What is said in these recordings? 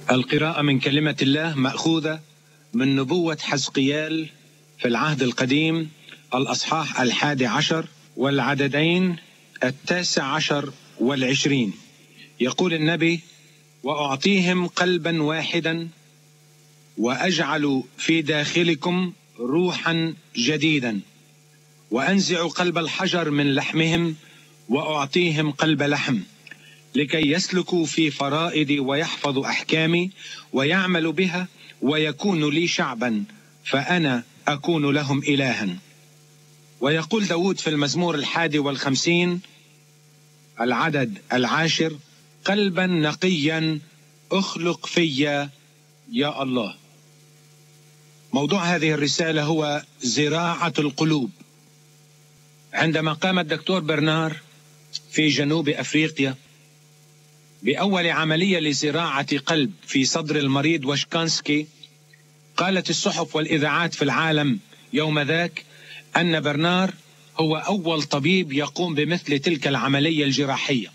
القراءة من كلمة الله مأخوذة من نبوة حزقيال في العهد القديم الأصحاح 11 والعددين 19 و20. يقول النبي: وأعطيهم قلبا واحدا وأجعل في داخلكم روحا جديدا وأنزع قلب الحجر من لحمهم وأعطيهم قلب لحم لكي يسلكوا في فرائضي ويحفظوا أحكامي ويعملوا بها ويكونوا لي شعبا فأنا أكون لهم إلها. ويقول داود في المزمور 51 العدد 10: قلبا نقيا اخلق فيا يا الله. موضوع هذه الرسالة هو زراعة القلوب. عندما قام الدكتور برنار في جنوب أفريقيا بأول عملية لزراعة قلب في صدر المريض وشكانسكي، قالت الصحف والإذاعات في العالم يوم ذاك أن برنار هو أول طبيب يقوم بمثل تلك العملية الجراحية،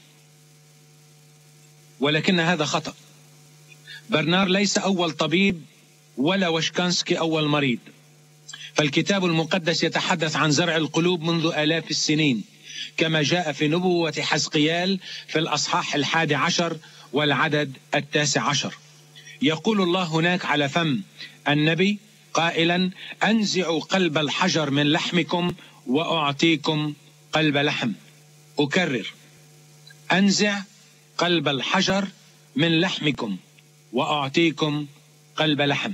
ولكن هذا خطأ. برنار ليس أول طبيب ولا وشكانسكي أول مريض، فالكتاب المقدس يتحدث عن زرع القلوب منذ آلاف السنين كما جاء في نبوة حزقيال في الأصحاح 11 والعدد 19. يقول الله هناك على فم النبي قائلا: أنزع قلب الحجر من لحمكم وأعطيكم قلب لحم. أكرر: أنزع قلب الحجر من لحمكم وأعطيكم قلب لحم.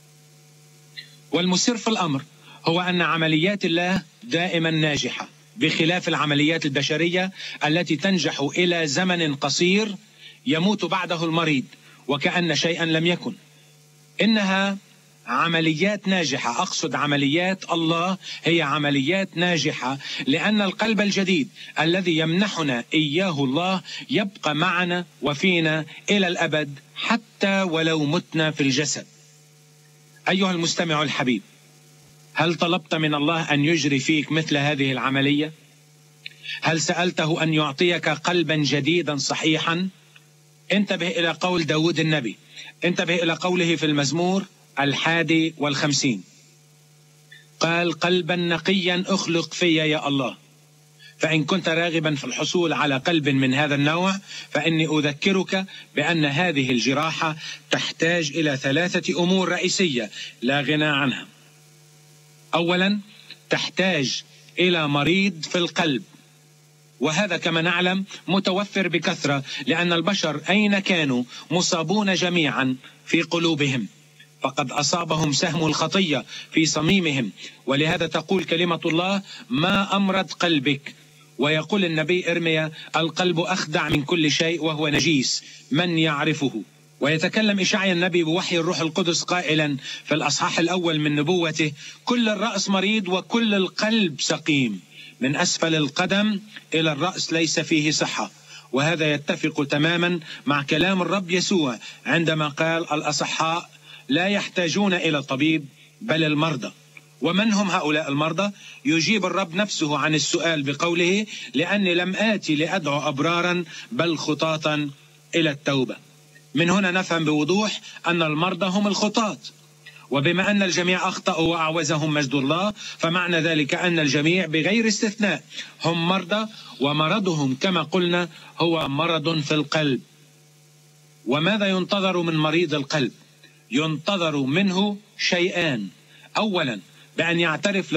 والمسر في الأمر هو أن عمليات الله دائما ناجحة، بخلاف العمليات البشرية التي تنجح إلى زمن قصير يموت بعده المريض وكأن شيئا لم يكن. إنها عمليات ناجحة، أقصد عمليات الله هي عمليات ناجحة، لأن القلب الجديد الذي يمنحنا إياه الله يبقى معنا وفينا إلى الأبد حتى ولو متنا في الجسد. أيها المستمع الحبيب، هل طلبت من الله أن يجري فيك مثل هذه العملية؟ هل سألته أن يعطيك قلبا جديدا صحيحا؟ انتبه إلى قول داود النبي، انتبه إلى قوله في المزمور 51: قال: قلبا نقيا اخلق فيا يا الله. فإن كنت راغبا في الحصول على قلب من هذا النوع فإني أذكرك بأن هذه الجراحة تحتاج إلى 3 أمور رئيسية لا غنى عنها. أولا، تحتاج إلى مريض في القلب، وهذا كما نعلم متوفر بكثرة، لأن البشر أين كانوا مصابون جميعا في قلوبهم، فقد أصابهم سهم الخطية في صميمهم. ولهذا تقول كلمة الله: ما أمرض قلبك. ويقول النبي إرميا: القلب أخدع من كل شيء وهو نجيس، من يعرفه؟ ويتكلم إشعيا النبي بوحي الروح القدس قائلا في الأصحاح 1 من نبوته: كل الرأس مريض وكل القلب سقيم، من أسفل القدم إلى الرأس ليس فيه صحة. وهذا يتفق تماما مع كلام الرب يسوع عندما قال: الأصحاء لا يحتاجون إلى طبيب بل المرضى. ومن هم هؤلاء المرضى؟ يجيب الرب نفسه عن السؤال بقوله: لأني لم آتي لأدعو أبرارا بل خطاطا إلى التوبة. من هنا نفهم بوضوح أن المرضى هم الخطاة، وبما أن الجميع أخطأوا وأعوزهم مجد الله فمعنى ذلك أن الجميع بغير استثناء هم مرضى، ومرضهم كما قلنا هو مرض في القلب. وماذا ينتظر من مريض القلب؟ ينتظر منه شيئان: أولا، بأن يعترف